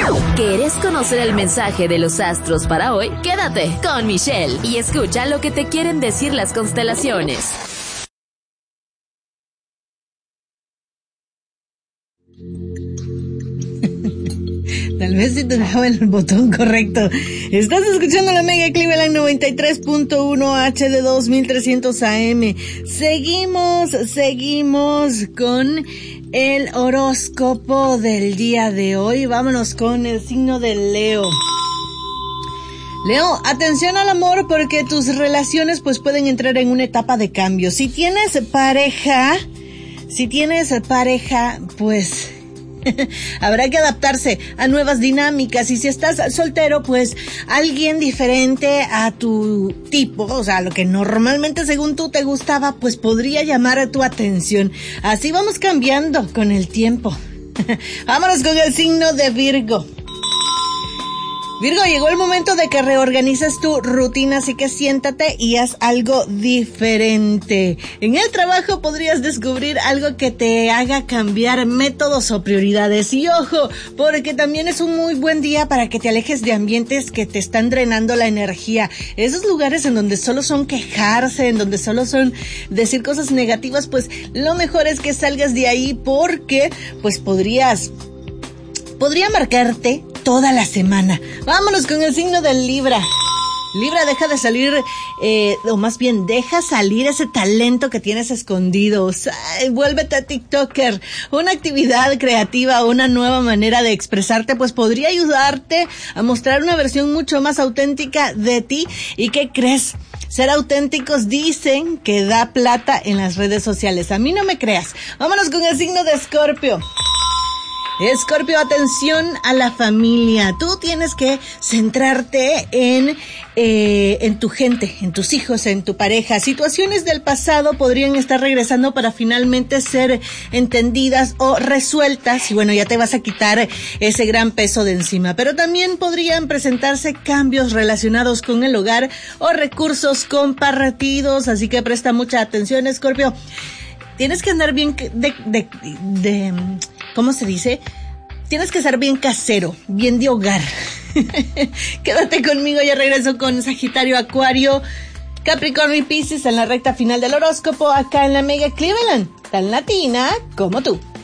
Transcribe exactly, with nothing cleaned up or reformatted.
¿Querés conocer el mensaje de los astros para hoy? Quédate con Michelle y escucha lo que te quieren decir las constelaciones. Tal vez si te dejaba el botón correcto. Estás escuchando la Mega Cleveland noventa y tres punto uno H D dos mil trescientos A M. Seguimos, seguimos con el horóscopo del día de hoy. Vámonos con el signo de Leo. Leo, atención al amor porque tus relaciones pues pueden entrar en una etapa de cambio. Si tienes pareja, si tienes pareja, pues habrá que adaptarse a nuevas dinámicas, y si estás soltero, pues alguien diferente a tu tipo, o sea, lo que normalmente según tú te gustaba, pues podría llamar a tu atención. Así vamos cambiando con el tiempo. Vámonos con el signo de Virgo. Virgo, llegó el momento de que reorganices tu rutina, así que siéntate y haz algo diferente. En el trabajo podrías descubrir algo que te haga cambiar métodos o prioridades. Y ojo, porque también es un muy buen día para que te alejes de ambientes que te están drenando la energía. Esos lugares en donde solo son quejarse, en donde solo son decir cosas negativas, pues lo mejor es que salgas de ahí, porque pues podrías, podría marcarte toda la semana. Vámonos con el signo del Libra. Libra, deja de salir, eh, o más bien deja salir ese talento que tienes escondido. O sea, vuélvete TikToker. Una actividad creativa, una nueva manera de expresarte, pues podría ayudarte a mostrar una versión mucho más auténtica de ti. ¿Y qué crees? Ser auténticos dicen que da plata en las redes sociales. A mí no me creas. Vámonos con el signo de Escorpio. Escorpio, atención a la familia. Tú tienes que centrarte en eh, en tu gente, en tus hijos, en tu pareja. Situaciones del pasado podrían estar regresando para finalmente ser entendidas o resueltas. Y bueno, ya te vas a quitar ese gran peso de encima. Pero también podrían presentarse cambios relacionados con el hogar o recursos compartidos. Así que presta mucha atención, Escorpio. Tienes que andar bien de, de, de, ¿cómo se dice? Tienes que ser bien casero, bien de hogar. Quédate conmigo, ya regreso con Sagitario, Acuario, Capricornio y Piscis en la recta final del horóscopo, acá en la Mega Cleveland, tan latina como tú.